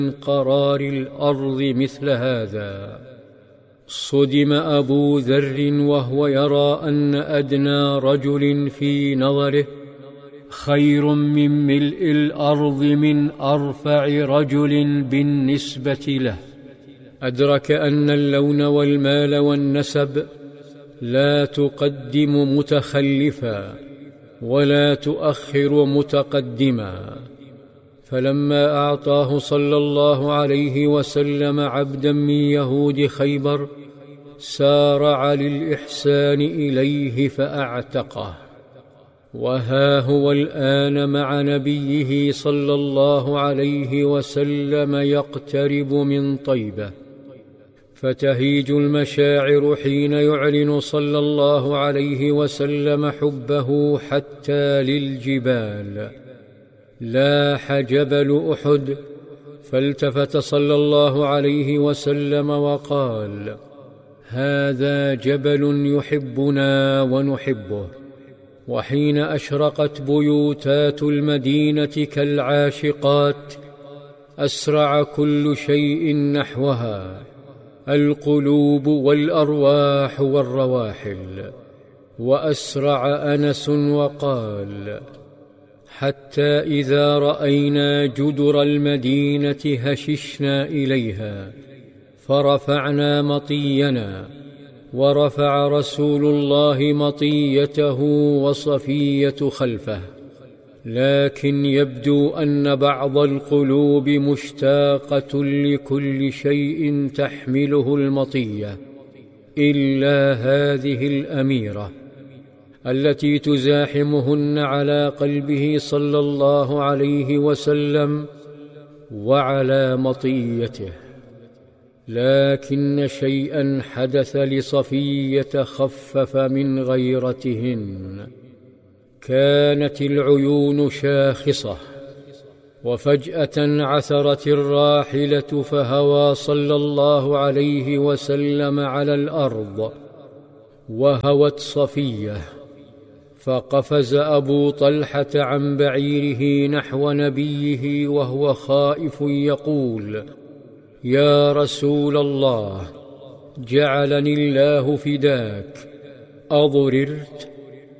قرار الأرض مثل هذا. صدم أبو ذر وهو يرى أن أدنى رجل في نظره خير من ملء الأرض من أرفع رجل بالنسبة له. أدرك أن اللون والمال والنسب لا تقدم متخلفا ولا تؤخر متقدما، فلما أعطاه صلى الله عليه وسلم عبدا من يهود خيبر سارع للإحسان إليه فأعتقه. وها هو الآن مع نبيه صلى الله عليه وسلم يقترب من طيبة، فتهيج المشاعر حين يعلن صلى الله عليه وسلم حبه حتى للجبال. لاح جبل أحد، فالتفت صلى الله عليه وسلم وقال: هذا جبل يحبنا ونحبه. وحين أشرقت بيوتات المدينة كالعاشقات أسرع كل شيء نحوها، القلوب والأرواح والرواحل. وأسرع أنس وقال: حتى إذا رأينا جدر المدينة هششنا إليها فرفعنا مطينا، ورفع رسول الله مطيته وصفية خلفه، لكن يبدو أن بعض القلوب مشتاقة لكل شيء تحمله المطية إلا هذه الأميرة التي تزاحمهن على قلبه صلى الله عليه وسلم وعلى مطيته. لكن شيئا حدث لصفية خفف من غيرتهن. كانت العيون شاخصة، وفجأة عثرت الراحلة فهوى صلى الله عليه وسلم على الأرض، وهوت صفية، فقفز أبو طلحة عن بعيره نحو نبيه وهو خائف يقول: يا رسول الله، جعلني الله فداك، أضررت؟